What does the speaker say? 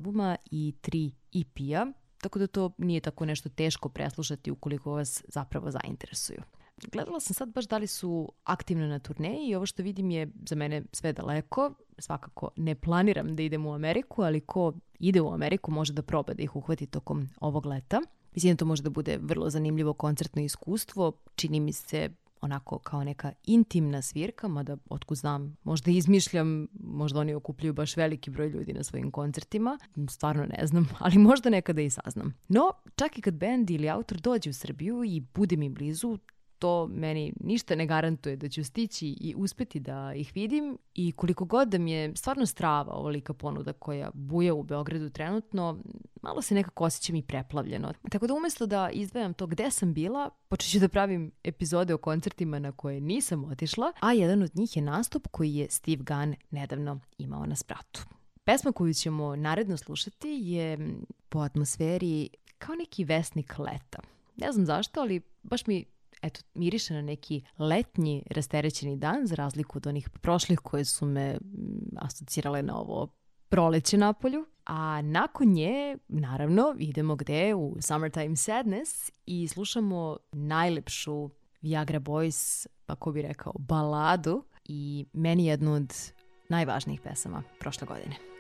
albuma i 3 EP-a, tako da to nije tako nešto teško preslušati ukoliko vas zapravo zainteresuju. Gledala sam sad baš da li su aktivne na turneji i ovo što vidim je za mene sve daleko. Svakako ne planiram da idem u Ameriku, ali ko ide u Ameriku može da proba da ih uhvati tokom ovog leta. Mislim da to može da bude vrlo zanimljivo koncertno iskustvo. Čini mi se onako kao neka intimna svirka, mada otkud znam, možda izmišljam, možda oni okupljaju baš veliki broj ljudi na svojim koncertima. Stvarno ne znam, ali možda nekada i saznam. No, čak i kad bend ili autor dođe u Srbiju i bude mi blizu, to meni ništa ne garantuje da ću stići i uspeti da ih vidim i koliko god da mi je stvarno strava ovolika ponuda koja buja u Beogradu trenutno, malo se nekako osjećam i preplavljeno. Tako da umjesto da izdvajam to gde sam bila, počet ću da pravim epizode o koncertima na koje nisam otišla, a jedan od njih je nastup koji je Steve Gunn nedavno imao na Spratu. Pesma koju ćemo naredno slušati je po atmosferi kao neki vesnik leta. Ne znam zašto, ali baš mi miriše na neki letnji rasterećeni dan, za razliku od onih prošlih koje su me asocirale na ovo proleće na polju. A nakon nje, naravno, idemo gde? U Summertime Sadness i slušamo najlepšu Viagra Boys, pa ko bi rekao, baladu i meni jednu od najvažnijih pesama prošle godine.